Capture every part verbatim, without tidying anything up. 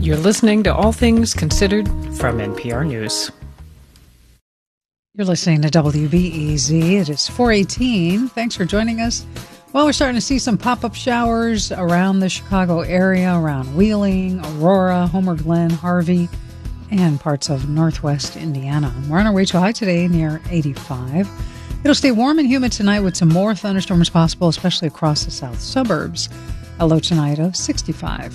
You're listening to All Things Considered from N P R News. You're listening to W B E Z. It is four eighteen. Thanks for joining us. Well, we're starting to see some pop-up showers around the Chicago area, around Wheeling, Aurora, Homer Glen, Harvey, and parts of northwest Indiana. We're on our way to a high today near eighty-five. It'll stay warm and humid tonight with some more thunderstorms possible, especially across the south suburbs. A low tonight of sixty-five.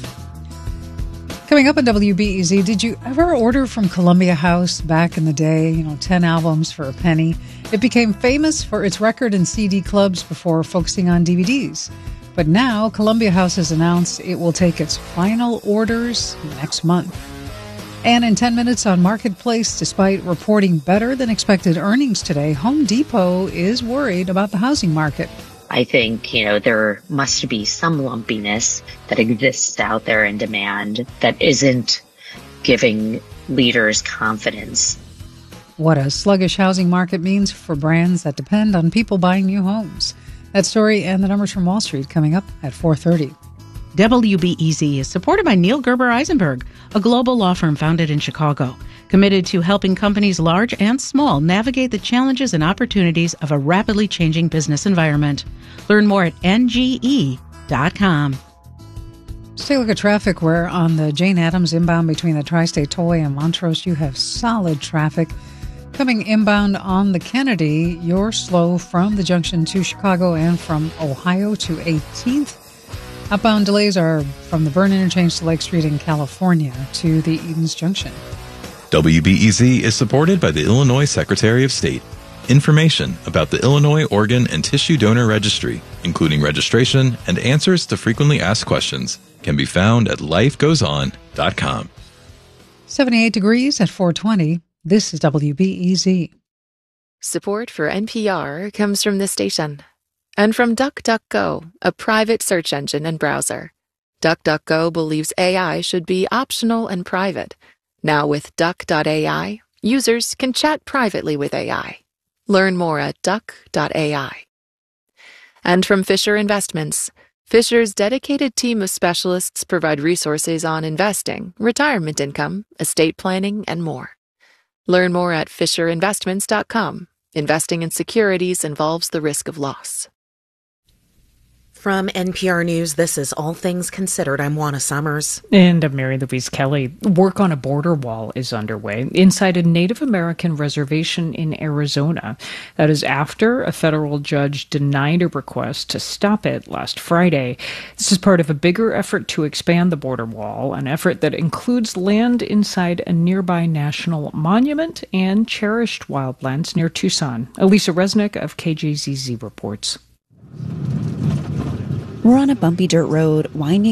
Coming up on W B E Z, did you ever order from Columbia House back in the day? You know, ten albums for a penny. It became famous for its record and C D clubs before focusing on D V Ds. But now, Columbia House has announced it will take its final orders next month. And in ten minutes on Marketplace, despite reporting better than expected earnings today, Home Depot is worried about the housing market. I think, you know, there must be some lumpiness that exists out there in demand that isn't giving leaders confidence. What a sluggish housing market means for brands that depend on people buying new homes. That story and the numbers from Wall Street coming up at four thirty. W B E Z is supported by Neil Gerber Eisenberg, a global law firm founded in Chicago, committed to helping companies large and small navigate the challenges and opportunities of a rapidly changing business environment. Learn more at N G E dot com. Let's take a look at traffic where on the Jane Addams inbound between the Tri-State Tollway and Montrose, you have solid traffic. Coming inbound on the Kennedy, you're slow from the junction to Chicago and from Ohio to eighteenth. Outbound delays are from the Burn Interchange to Lake Street in California to the Edens Junction. W B E Z is supported by the Illinois Secretary of State. Information about the Illinois Organ and Tissue Donor Registry, including registration and answers to frequently asked questions, can be found at life goes on dot com. seventy-eight degrees at four twenty. This is W B E Z. Support for N P R comes from this station and from DuckDuckGo, a private search engine and browser. DuckDuckGo believes A I should be optional and private. Now with Duck dot A I, users can chat privately with A I. Learn more at Duck dot A I. And from Fisher Investments, Fisher's dedicated team of specialists provide resources on investing, retirement income, estate planning, and more. Learn more at Fisher Investments dot com. Investing in securities involves the risk of loss. From N P R News, this is All Things Considered. I'm Juana Summers. And I'm Mary Louise Kelly. Work on a border wall is underway inside a Native American reservation in Arizona. That is after a federal judge denied a request to stop it last Friday. This is part of a bigger effort to expand the border wall, an effort that includes land inside a nearby national monument and cherished wildlands near Tucson. Elisa Resnick of K J Z Z reports. We're on a bumpy dirt road winding